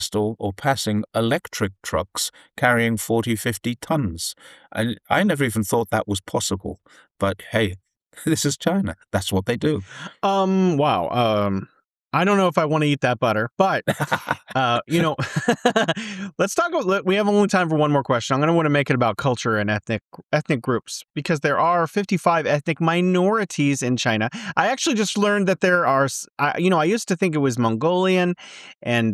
or passing electric trucks carrying 40, 50 tons. And I never even thought that was possible. But hey, this is China. That's what they do. Wow. I don't know if I want to eat that butter, but you know, let's talk about. We have only time for one more question. I'm going to want to make it about culture and ethnic groups because there are 55 ethnic minorities in China. I actually just learned that there are. I used to think it was Mongolian, and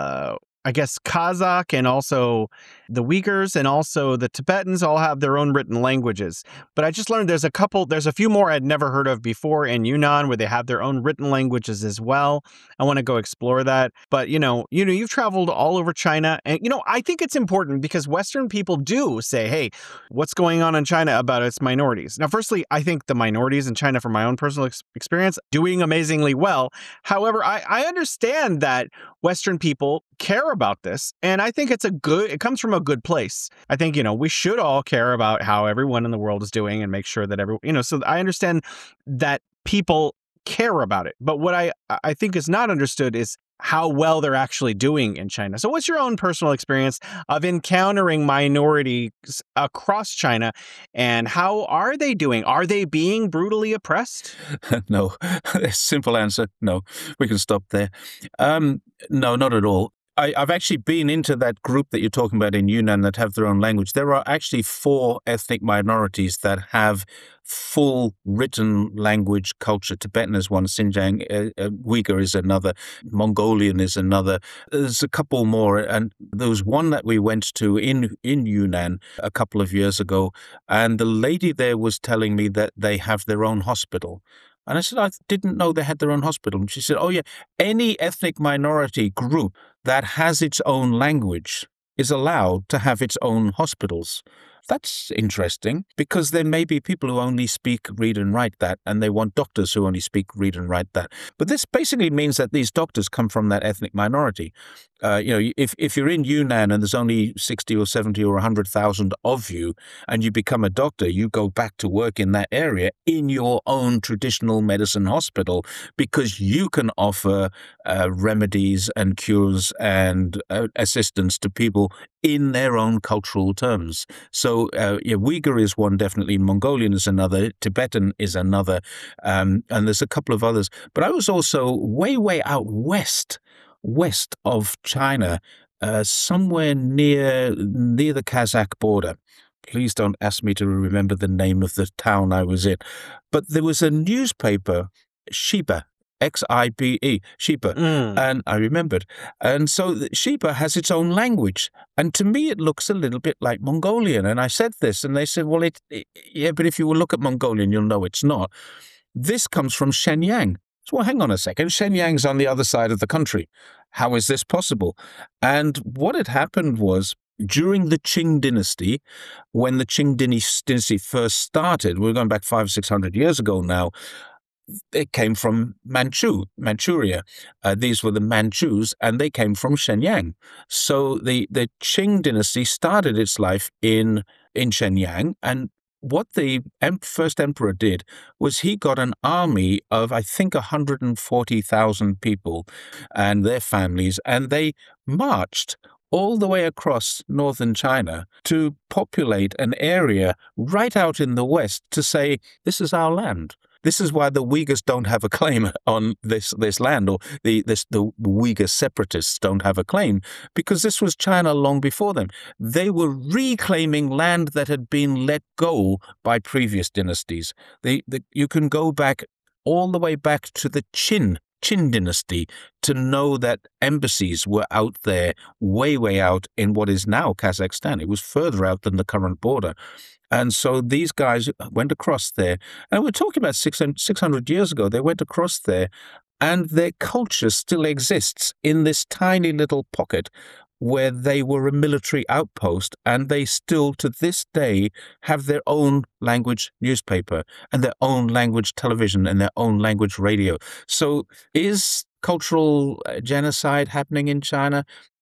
I guess Kazakh, and also the Uyghurs, and also the Tibetans all have their own written languages. But I just learned there's a few more I'd never heard of before in Yunnan where they have their own written languages as well. I want to go explore that. But you've traveled all over China, and I think it's important because Western people do say, "Hey, what's going on in China about its minorities?" Now, firstly, I think the minorities in China, from my own personal experience, doing amazingly well. However, I understand that Western people care about this, and I think it comes from a good place. I think, we should all care about how everyone in the world is doing and make sure that so I understand that people care about it. But what I think is not understood is how well they're actually doing in China. So what's your own personal experience of encountering minorities across China, and how are they doing? Are they being brutally oppressed? No. Simple answer. No. We can stop there. No, not at all. I've actually been into that group that you're talking about in Yunnan that have their own language. There are actually 4 ethnic minorities that have full written language culture. Tibetan is one, Xinjiang, Uyghur is another, Mongolian is another. There's a couple more, and there was one that we went to in Yunnan a couple of years ago, and the lady there was telling me that they have their own hospital. And I said, I didn't know they had their own hospital. And she said, oh yeah, any ethnic minority group that has its own language is allowed to have its own hospitals. That's interesting, because there may be people who only speak, read, and write that, and they want doctors who only speak, read, and write that. But this basically means that these doctors come from that ethnic minority. If you're in Yunnan and there's only 60 or 70 or 100,000 of you, and you become a doctor, you go back to work in that area in your own traditional medicine hospital, because you can offer remedies and cures and assistance to people in their own cultural terms. So Uyghur is one, definitely. Mongolian is another. Tibetan is another. And there's a couple of others. But I was also way, way out west of China, somewhere near the Kazakh border. Please don't ask me to remember the name of the town I was in. But there was a newspaper, Xiba, Xibe, Xiba, and I remembered. And so Xiba has its own language. And to me, it looks a little bit like Mongolian. And I said this, and they said, well, yeah, but if you will look at Mongolian, you'll know it's not. This comes from Shenyang. So, well, hang on a second. Shenyang's on the other side of the country. How is this possible? And what had happened was, during the Qing dynasty, when the Qing dynasty first started, we're going back 500 or 600 years ago now, it came from Manchuria. These were the Manchus, and they came from Shenyang. So the Qing dynasty started its life in Shenyang, and what the first emperor did was he got an army of, I think, 140,000 people and their families, and they marched all the way across northern China to populate an area right out in the west to say, this is our land. This is why the Uyghurs don't have a claim on this land, or the Uyghur separatists don't have a claim, because this was China long before them. They were reclaiming land that had been let go by previous dynasties. You can go back all the way back to the Qin dynasty to know that embassies were out there, way, way out in what is now Kazakhstan. It was further out than the current border. And so these guys went across there, and we're talking about 600 years ago. They went across there, and their culture still exists in this tiny little pocket where they were a military outpost, and they still, to this day, have their own language newspaper and their own language television and their own language radio. So is cultural genocide happening in China?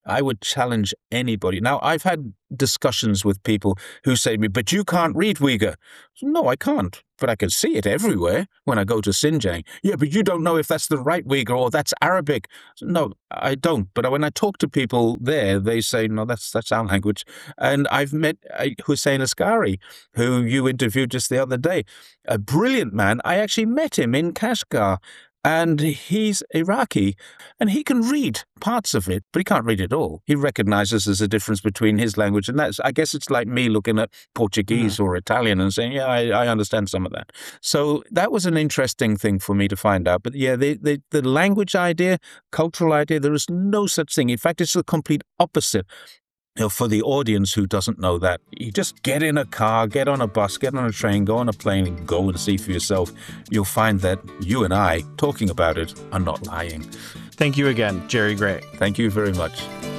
I would challenge anybody. Now, I've had discussions with people who say to me, but you can't read Uyghur. No, I can't, but I can see it everywhere when I go to Xinjiang. Yeah, but you don't know if that's the right Uyghur or that's Arabic. No, I don't. But when I talk to people there, they say, no, that's our language. And I've met Hussein Askari, who you interviewed just the other day, a brilliant man. I actually met him in Kashgar. And he's Iraqi, and he can read parts of it, but he can't read it all. He recognizes there's a difference between his language, and I guess it's like me looking at Portuguese or Italian and saying, yeah, I understand some of that. So that was an interesting thing for me to find out. But yeah, the language idea, cultural idea, there is no such thing. In fact, it's the complete opposite. For the audience who doesn't know that, you just get in a car, get on a bus, get on a train, go on a plane, and go and see for yourself. You'll find that you and I, talking about it, are not lying. Thank you again, Jerry Gray. Thank you very much.